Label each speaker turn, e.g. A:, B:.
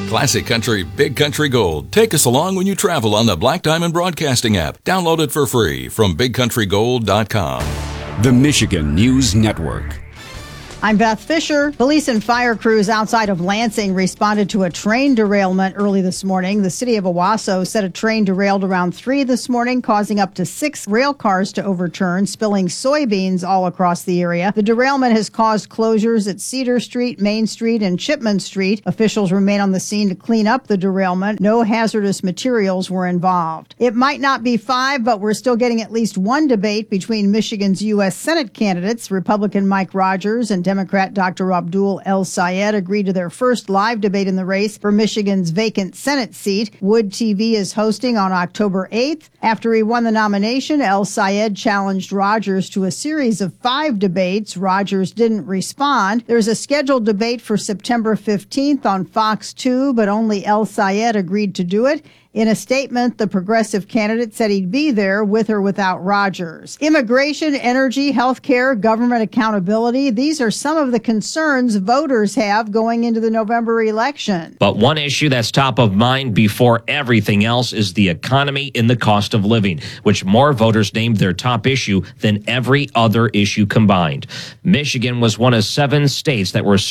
A: Classic Country, Big Country Gold. Take us along when you travel on the Black Diamond Broadcasting app. Download it for free from BigCountryGold.com.
B: The Michigan News Network.
C: I'm Beth Fisher. Police and fire crews outside of Lansing responded to a train derailment early this morning. The city of Owasso said a train derailed around 3 this morning, causing up to 6 rail cars to overturn, spilling soybeans all across the area. The derailment has caused closures at Cedar Street, Main Street, and Chipman Street. Officials remain on the scene to clean up the derailment. No hazardous materials were involved. It might not be 5, but we're still getting at least one debate between Michigan's U.S. Senate candidates. Republican Mike Rogers and Democrat Dr. Abdul El-Sayed agreed to their first live debate in the race for Michigan's vacant Senate seat. Wood TV is hosting on October 8th. After he won the nomination, El-Sayed challenged Rogers to a series of 5 debates. Rogers didn't respond. There's a scheduled debate for September 15th on Fox 2, but only El-Sayed agreed to do it. In a statement, the progressive candidate said he'd be there with or without Rogers. Immigration, energy, health care, government accountability, these are some of the concerns voters have going into the November election.
D: But one issue that's top of mind before everything else is the economy and the cost of living, which more voters named their top issue than every other issue combined. Michigan was one of 7 states that were